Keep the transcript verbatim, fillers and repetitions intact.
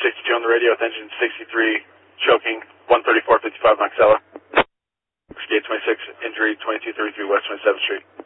sixty-two on the radio with engine sixty-three, choking, one thirty-four fifty-five Maxella. Gate twenty-six, injury twenty-two thirty-three West twenty-seventh Street.